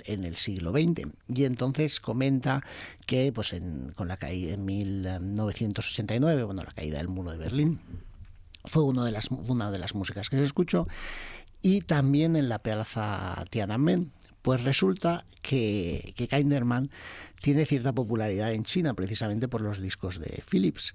en el siglo XX. Y entonces comenta que pues con la caída en 1989, bueno, la caída del muro de Berlín, fue una de las músicas que se escuchó, y también en la plaza Tiananmen. Pues resulta que Kinderman tiene cierta popularidad en China precisamente por los discos de Philips,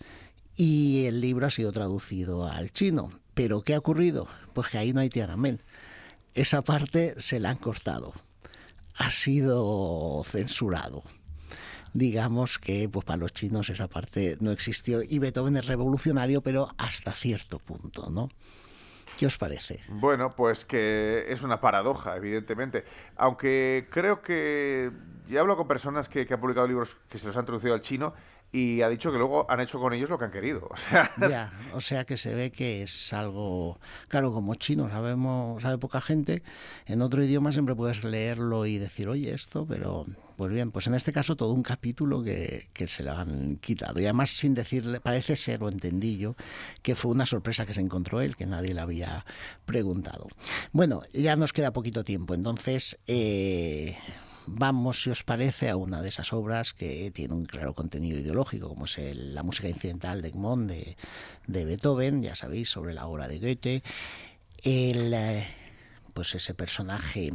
y el libro ha sido traducido al chino. ¿Pero qué ha ocurrido? Pues que ahí no hay Tiananmen. Esa parte se la han cortado. Ha sido censurado. Digamos que pues para los chinos esa parte no existió, y Beethoven es revolucionario, pero hasta cierto punto, ¿no? ¿Qué os parece? Bueno, pues que es una paradoja, evidentemente. Aunque creo que ya hablo con personas que han publicado libros que se los han traducido al chino y ha dicho que luego han hecho con ellos lo que han querido. O sea, Ya, o sea que se ve que es algo, claro, como chino sabe poca gente, en otro idioma siempre puedes leerlo y decir, oye, esto, pero pues bien, pues en este caso todo un capítulo que se lo han quitado, y además sin decirle, parece ser, o entendí yo, que fue una sorpresa que se encontró él, que nadie le había preguntado. Bueno, ya nos queda poquito tiempo, entonces vamos, si os parece, a una de esas obras que tiene un claro contenido ideológico, como es la música incidental de Egmont de Beethoven, ya sabéis, sobre la obra de Goethe. El, pues ese personaje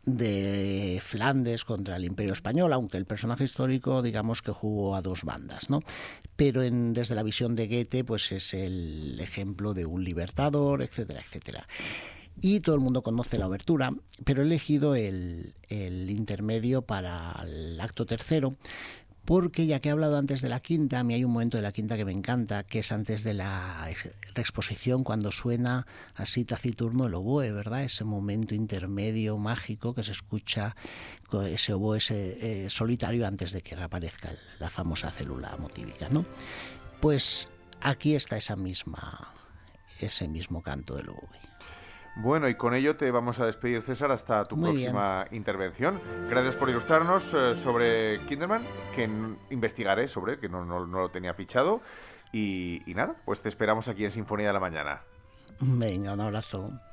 de Flandes contra el Imperio Español, aunque el personaje histórico, digamos que jugó a dos bandas, ¿no? Pero desde la visión de Goethe, pues es el ejemplo de un libertador, etcétera, etcétera. Y todo el mundo conoce la obertura, pero he elegido el intermedio para el acto tercero, porque ya que he hablado antes de la quinta, a mí hay un momento de la quinta que me encanta, que es antes de la exposición, cuando suena así taciturno el oboe, ¿verdad? Ese momento intermedio mágico que se escucha con ese oboe solitario antes de que reaparezca la famosa célula motívica, ¿no? Pues aquí está ese mismo canto del oboe. bueno, y con ello te vamos a despedir, César, hasta tu Muy bien. próxima intervención. Gracias por ilustrarnos sobre Kinderman, que investigaré sobre, que no lo tenía fichado. Y nada, pues te esperamos aquí en Sinfonía de la Mañana. Venga, un abrazo.